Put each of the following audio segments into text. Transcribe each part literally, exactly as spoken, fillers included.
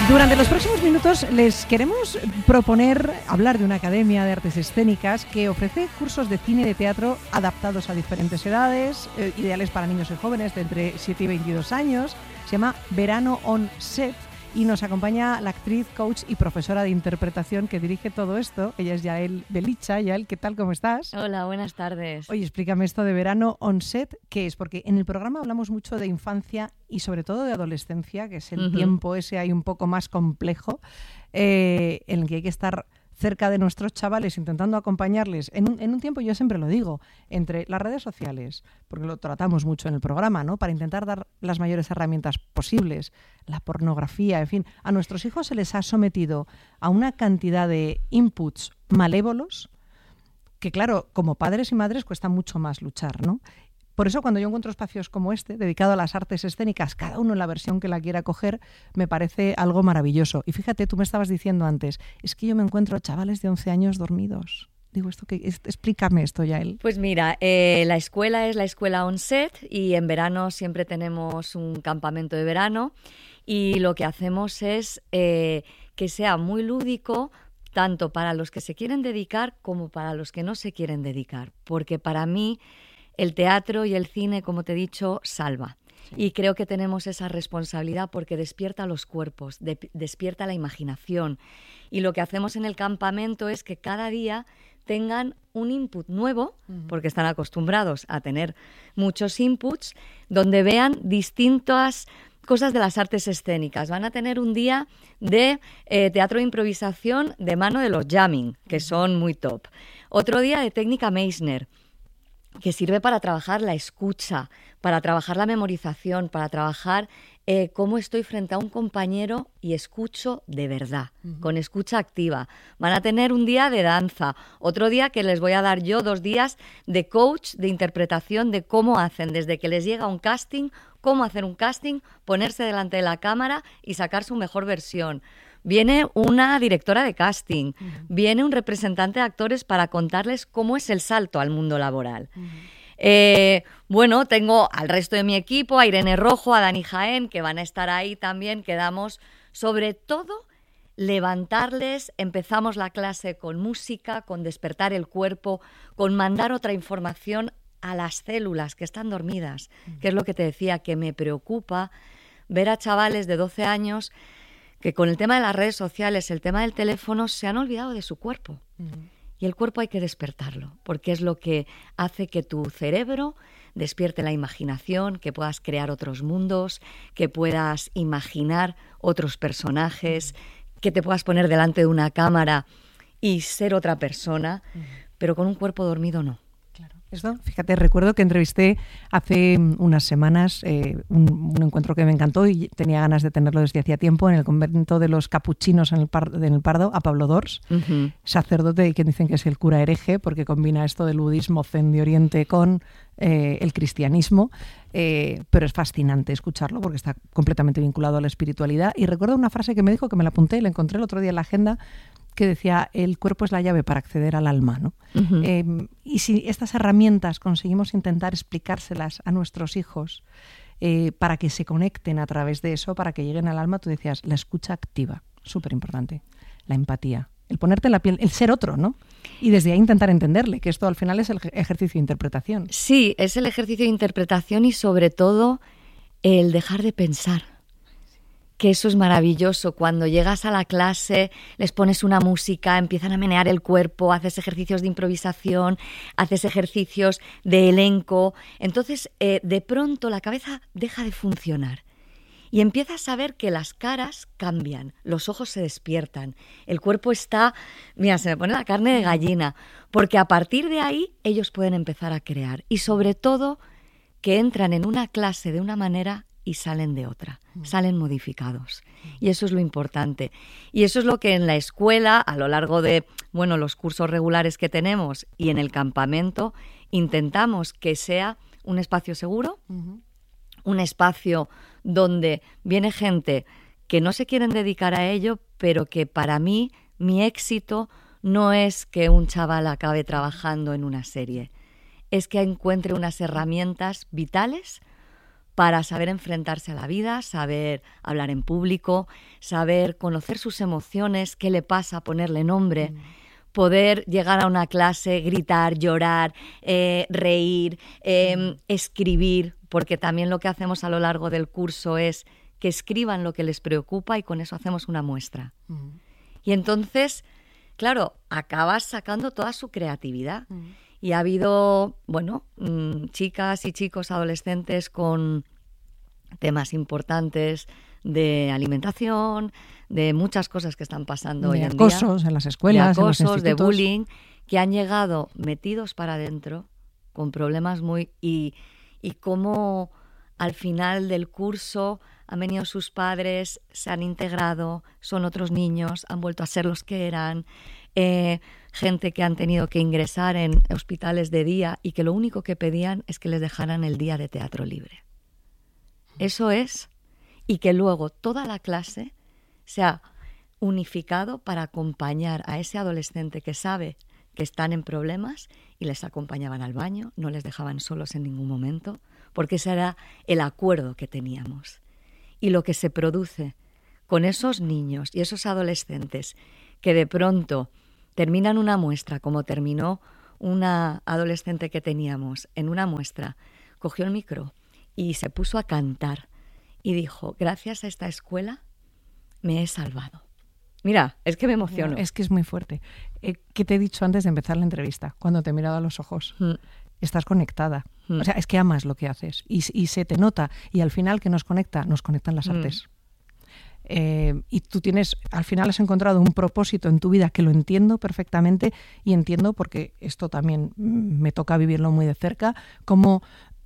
Durante los próximos minutos les queremos proponer hablar de una academia de artes escénicas que ofrece cursos de cine y de teatro adaptados a diferentes edades, eh, ideales para niños y jóvenes de entre siete y veintidós años. Se llama Verano On Set y nos acompaña la actriz, coach y profesora de interpretación que dirige todo esto. Ella es Yael Belicha. Yael, ¿qué tal? ¿Cómo estás? Hola, buenas tardes. Oye, explícame esto de Verano On Set, ¿qué es? Porque en el programa hablamos mucho de infancia y sobre todo de adolescencia, que es el uh-huh. tiempo ese ahí un poco más complejo, eh, en el que hay que estar cerca de nuestros chavales, intentando acompañarles en un, en un tiempo, yo siempre lo digo, entre las redes sociales, porque lo tratamos mucho en el programa, ¿no? Para intentar dar las mayores herramientas posibles, la pornografía, en fin, a nuestros hijos se les ha sometido a una cantidad de inputs malévolos que, claro, como padres y madres cuesta mucho más luchar, ¿no? Por eso cuando yo encuentro espacios como este, dedicado a las artes escénicas, cada uno en la versión que la quiera coger, me parece algo maravilloso. Y fíjate, tú me estabas diciendo antes, es que yo me encuentro chavales de once años dormidos. Digo, esto que es, explícame esto, Yael. Pues mira, eh, la escuela es la escuela On Set y en verano siempre tenemos un campamento de verano y lo que hacemos es eh, que sea muy lúdico, tanto para los que se quieren dedicar como para los que no se quieren dedicar. Porque para mí el teatro y el cine, como te he dicho, salva. Sí. Y creo que tenemos esa responsabilidad porque despierta los cuerpos, de, despierta la imaginación. Y lo que hacemos en el campamento es que cada día tengan un input nuevo, uh-huh. porque están acostumbrados a tener muchos inputs, donde vean distintas cosas de las artes escénicas. Van a tener un día de eh, teatro de improvisación de mano de los jamming, que son muy top. Otro día de técnica Meissner, que sirve para trabajar la escucha, para trabajar la memorización, para trabajar eh, cómo estoy frente a un compañero y escucho de verdad, uh-huh. con escucha activa. Van a tener un día de danza, otro día que les voy a dar yo dos días de coach, de interpretación, de cómo hacen, desde que les llega un casting, cómo hacer un casting, ponerse delante de la cámara y sacar su mejor versión. Viene una directora de casting, uh-huh. viene un representante de actores para contarles cómo es el salto al mundo laboral. Uh-huh. Eh, bueno, tengo al resto de mi equipo, a Irene Rojo, a Dani Jaén, que van a estar ahí también, que damos sobre todo levantarles. Empezamos la clase con música, con despertar el cuerpo, con mandar otra información a las células que están dormidas, uh-huh. que es lo que te decía, que me preocupa ver a chavales de doce años que con el tema de las redes sociales, el tema del teléfono, se han olvidado de su cuerpo. Uh-huh. Y el cuerpo hay que despertarlo, porque es lo que hace que tu cerebro despierte la imaginación, que puedas crear otros mundos, que puedas imaginar otros personajes, uh-huh. que te puedas poner delante de una cámara y ser otra persona, uh-huh. pero con un cuerpo dormido no. Esto, fíjate, recuerdo que entrevisté hace unas semanas eh, un, un encuentro que me encantó y tenía ganas de tenerlo desde hacía tiempo en el convento de los capuchinos en el, Par, en el Pardo, a Pablo Dors, uh-huh. sacerdote y que dicen que es el cura hereje porque combina esto del budismo zen de Oriente con eh, el cristianismo, eh, pero es fascinante escucharlo porque está completamente vinculado a la espiritualidad. Y recuerdo una frase que me dijo, que me la apunté y la encontré el otro día en la agenda, que decía, el cuerpo es la llave para acceder al alma, ¿no? Uh-huh. Eh, y si estas herramientas conseguimos intentar explicárselas a nuestros hijos eh, para que se conecten a través de eso, para que lleguen al alma, tú decías, la escucha activa, súper importante, la empatía, el ponerte en la piel, el ser otro, ¿no? Y desde ahí intentar entenderle, que esto al final es el ejercicio de interpretación. Sí, es el ejercicio de interpretación y sobre todo el dejar de pensar. Que eso es maravilloso, cuando llegas a la clase, les pones una música, empiezan a menear el cuerpo, haces ejercicios de improvisación, haces ejercicios de elenco, entonces eh, de pronto la cabeza deja de funcionar y empiezas a ver que las caras cambian, los ojos se despiertan, el cuerpo está, mira, se me pone la carne de gallina, porque a partir de ahí ellos pueden empezar a crear y sobre todo que entran en una clase de una manera y salen de otra, salen modificados. Y eso es lo importante. Y eso es lo que en la escuela, a lo largo de bueno, los cursos regulares que tenemos y en el campamento, intentamos que sea un espacio seguro, uh-huh. un espacio donde viene gente que no se quieren dedicar a ello, pero que para mí, mi éxito no es que un chaval acabe trabajando en una serie, es que encuentre unas herramientas vitales para saber enfrentarse a la vida, saber hablar en público, saber conocer sus emociones, qué le pasa, ponerle nombre, mm. poder llegar a una clase, gritar, llorar, eh, reír, eh, mm. escribir, porque también lo que hacemos a lo largo del curso es que escriban lo que les preocupa y con eso hacemos una muestra. Mm. Y entonces, claro, acabas sacando toda su creatividad. Mm. Y ha habido, bueno, mmm, chicas y chicos adolescentes con temas importantes de alimentación, de muchas cosas que están pasando hoy en día. De acosos en las escuelas, de acosos, en los institutos. De bullying, que han llegado metidos para adentro con problemas muy... Y, y cómo al final del curso han venido sus padres, se han integrado, son otros niños, han vuelto a ser los que eran... Eh, gente que han tenido que ingresar en hospitales de día y que lo único que pedían es que les dejaran el día de teatro libre. Eso es, y que luego toda la clase se ha unificado para acompañar a ese adolescente que sabe que están en problemas y les acompañaban al baño, no les dejaban solos en ningún momento, porque ese era el acuerdo que teníamos. Y lo que se produce con esos niños y esos adolescentes que de pronto terminan una muestra, como terminó una adolescente que teníamos en una muestra, cogió el micro y se puso a cantar y dijo, gracias a esta escuela me he salvado. Mira, es que me emociono. Es que es muy fuerte. Eh, ¿Qué te he dicho antes de empezar la entrevista? Cuando te he mirado a los ojos. Mm. Estás conectada. Mm. O sea, es que amas lo que haces y, y se te nota. Y al final, ¿qué nos conecta? Nos conectan las artes. Mm. Eh, y tú tienes, al final has encontrado un propósito en tu vida que lo entiendo perfectamente y entiendo porque esto también me toca vivirlo muy de cerca, cómo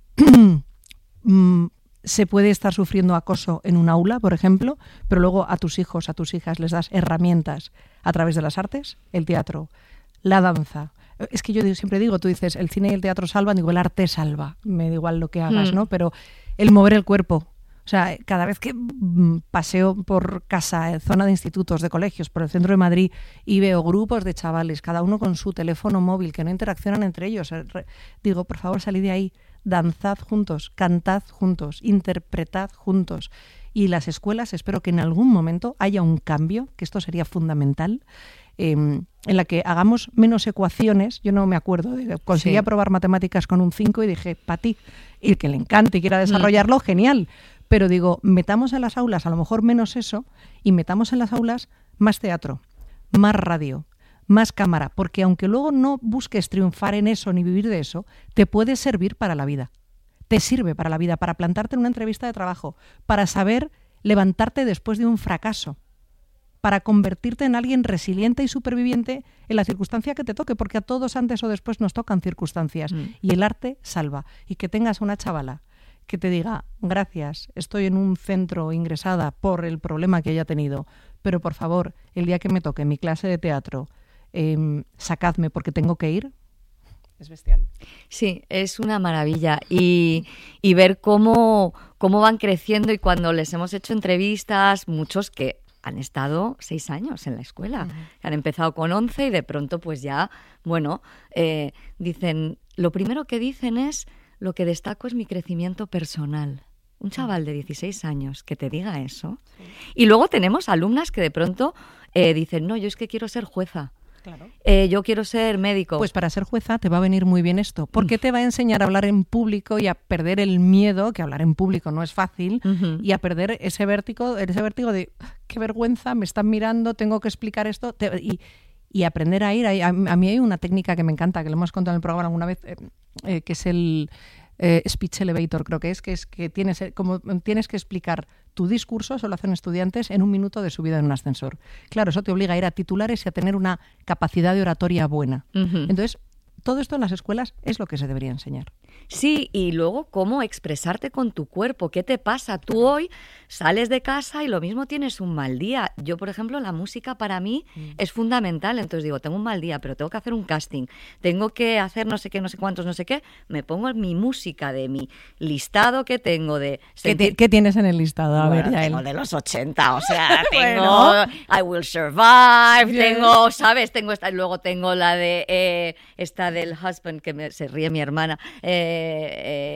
se puede estar sufriendo acoso en un aula, por ejemplo, pero luego a tus hijos, a tus hijas les das herramientas a través de las artes, el teatro, la danza. Es que yo siempre digo, tú dices, el cine y el teatro salvan, digo, el arte salva, me da igual lo que hagas, mm. ¿no? Pero el mover el cuerpo. O sea, cada vez que paseo por casa, zona de institutos, de colegios, por el centro de Madrid y veo grupos de chavales, cada uno con su teléfono móvil, que no interaccionan entre ellos, digo, por favor, salid de ahí, danzad juntos, cantad juntos, interpretad juntos. Y las escuelas, espero que en algún momento haya un cambio, que esto sería fundamental, eh, en la que hagamos menos ecuaciones. Yo no me acuerdo, de, conseguí sí. aprobar matemáticas con un cinco y dije, para ti, y el que le encante y quiera desarrollarlo, mm. genial. Pero digo, metamos en las aulas a lo mejor menos eso y metamos en las aulas más teatro, más radio, más cámara, porque aunque luego no busques triunfar en eso ni vivir de eso, te puede servir para la vida. Te sirve para la vida, para plantarte en una entrevista de trabajo, para saber levantarte después de un fracaso, para convertirte en alguien resiliente y superviviente en la circunstancia que te toque, porque a todos antes o después nos tocan circunstancias mm. y el arte salva. Y que tengas una chavala que te diga, gracias, estoy en un centro ingresada por el problema que haya tenido, pero por favor, el día que me toque mi clase de teatro, eh, sacadme porque tengo que ir, es bestial. Sí, es una maravilla. Y, y ver cómo, cómo van creciendo, y cuando les hemos hecho entrevistas, muchos que han estado seis años en la escuela, uh-huh. han empezado con once y de pronto pues ya, bueno, eh, dicen, lo primero que dicen es, lo que destaco es mi crecimiento personal. Un chaval de dieciséis años que te diga eso. Sí. Y luego tenemos alumnas que de pronto eh, dicen, no, yo es que quiero ser jueza. Claro. Eh, yo quiero ser médico. Pues para ser jueza te va a venir muy bien esto, porque te va a enseñar a hablar en público y a perder el miedo, que hablar en público no es fácil, uh-huh. y a perder ese vértigo, ese vértigo de qué vergüenza, me están mirando, tengo que explicar esto. Te, y, y aprender a ir. A, a mí hay una técnica que me encanta, que lo hemos contado en el programa alguna vez, eh, eh, que es el eh, speech elevator, creo que es, que es que tienes, como tienes que explicar tu discurso, eso lo hacen estudiantes, en un minuto de subida en un ascensor. Claro, eso te obliga a ir a titulares y a tener una capacidad de oratoria buena. Uh-huh. Entonces, todo esto en las escuelas es lo que se debería enseñar. Sí, y luego cómo expresarte con tu cuerpo. ¿Qué te pasa? Tú hoy sales de casa y lo mismo tienes un mal día. Yo, por ejemplo, la música para mí mm. es fundamental. Entonces digo, tengo un mal día, pero tengo que hacer un casting. Tengo que hacer no sé qué, no sé cuántos, no sé qué. Me pongo mi música de mi listado que tengo de... Sentir... ¿Qué, ¿Qué tienes en el listado? A bueno, ver, ya tengo él. de los ochenta, o sea, tengo bueno. I Will Survive, Bien. tengo, ¿sabes? Tengo esta, luego tengo la de eh, esta del Husband, que me, se ríe mi hermana, eh, Eh,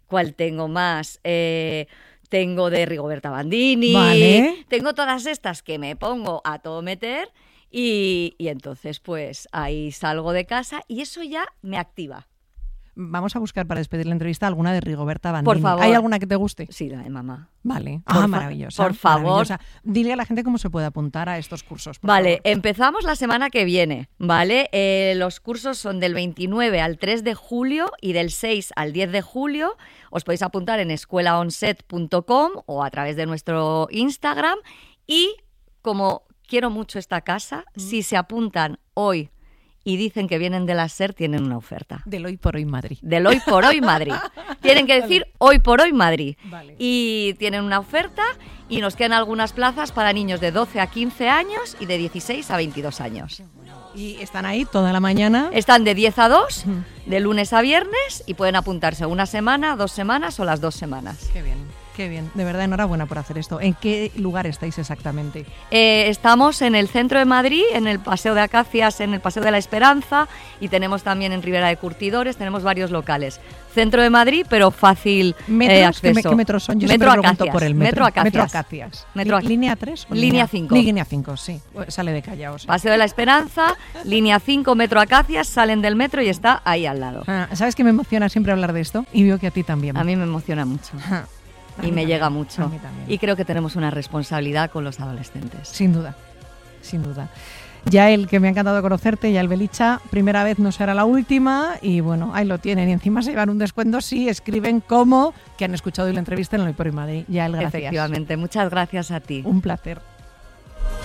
¿Cuál tengo más? Eh, tengo de Rigoberta Bandini, Vale. tengo todas estas que me pongo a todo meter y, y entonces pues ahí salgo de casa y eso ya me activa. Vamos a buscar para despedir la entrevista alguna de Rigoberta Bandini. Por favor. ¿Hay alguna que te guste? Sí, la de mamá. Vale. Por Ah, fa- maravillosa. por favor. Maravillosa. Dile a la gente cómo se puede apuntar a estos cursos. Por Vale, favor. empezamos la semana que viene, ¿vale? Eh, los cursos son del veintinueve al tres de julio y del seis al diez de julio. Os podéis apuntar en escuela onset punto com o a través de nuestro Instagram. Y como quiero mucho esta casa, mm. si se apuntan hoy y dicen que vienen de la SER, tienen una oferta. Del Hoy por Hoy Madrid. Del Hoy por Hoy Madrid. Tienen que decir vale. Hoy por Hoy Madrid. Vale. Y tienen una oferta y nos quedan algunas plazas para niños de doce a quince años y de dieciséis a veintidós años. Y están ahí toda la mañana. Están de diez a dos, de lunes a viernes, y pueden apuntarse una semana, dos semanas o las dos semanas. Qué bien. Qué bien, de verdad enhorabuena por hacer esto. ¿En qué lugar estáis exactamente? Eh, estamos en el centro de Madrid, en el Paseo de Acacias, en el Paseo de la Esperanza, y tenemos también en Ribera de Curtidores, tenemos varios locales. Centro de Madrid, pero fácil ¿Metros? eh, acceso. ¿Qué, ¿Qué metros son? Yo metro siempre pregunto Acacias. por el metro. Metro Acacias. Metro Acacias. Metro Li- ¿Línea tres o línea cinco? Línea cinco, sí. Sale de Callao. Sí. Paseo de la Esperanza, línea cinco, Metro Acacias, salen del metro y está ahí al lado. Ah, ¿sabes que me emociona siempre hablar de esto? Y veo que a ti también. A mí me emociona mucho. Ah. Y me llega mucho. A mí también. Y creo que tenemos una responsabilidad con los adolescentes. Sin duda, sin duda. Ya el que me ha encantado conocerte, ya el Belicha, primera vez no será la última y bueno, ahí lo tienen. Y encima se llevan un descuento si escriben como que han escuchado hoy la entrevista en el Hoy por Hoy Madrid. Ya el gracias. Efectivamente, muchas gracias a ti. Un placer.